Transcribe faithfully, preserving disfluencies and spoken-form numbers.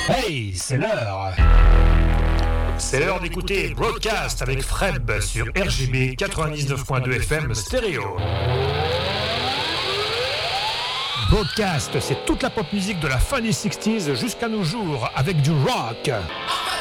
Hey, c'est l'heure. C'est l'heure d'écouter Broadcast avec Freb sur R G B quatre-vingt-dix-neuf point deux F M stéréo. Broadcast, c'est toute la pop musique de la fin des sixties jusqu'à nos jours avec du rock.